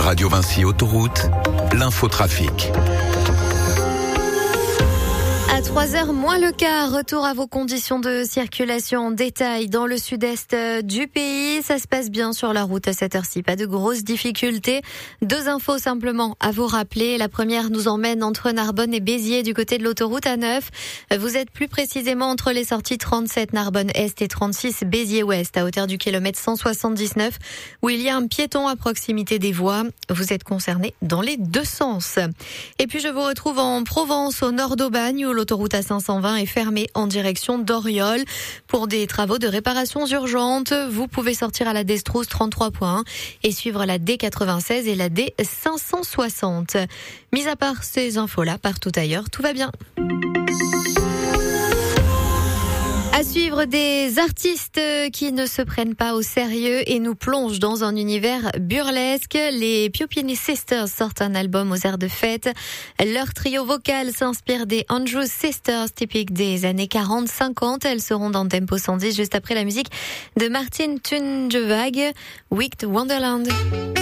Radio Vinci Autoroute, l'infotrafic. À 3h moins le quart, retour à vos conditions de circulation en détail dans le sud-est du pays. Ça se passe bien sur la route à cette heure-ci, pas de grosses difficultés. 2 infos simplement à vous rappeler. La première nous emmène entre Narbonne et Béziers du côté de l'autoroute A9. Vous êtes plus précisément entre les sorties 37 Narbonne-Est et 36 Béziers-Ouest à hauteur du kilomètre 179 où il y a un piéton à proximité des voies. Vous êtes concernés dans les 2 sens. Et puis je vous retrouve en Provence au nord d'Aubagne où l'autoroute A520 est fermée en direction d'Oriol pour des travaux de réparations urgentes. Vous pouvez sortir à la Destrousse 33.1 et suivre la D96 et la D560. Mis à part ces infos-là, partout ailleurs, tout va bien. À suivre des artistes qui ne se prennent pas au sérieux et nous plongent dans un univers burlesque. Les Piopini Sisters sortent un album aux airs de fête. Leur trio vocal s'inspire des Andrews Sisters, typiques des années 40-50. Elles seront dans Tempo 110 juste après la musique de Martin Tunjevag, Wicked Wonderland.